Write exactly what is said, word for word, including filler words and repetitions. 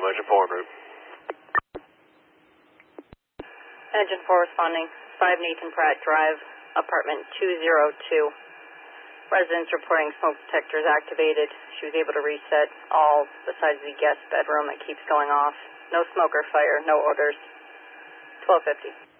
Engine four en route. Engine four responding. five Nathan Pratt Drive, apartment two oh two. Residents reporting smoke detectors activated. She was able to reset all besides the guest bedroom that keeps going off. No smoke or fire, no odors. twelve fifty.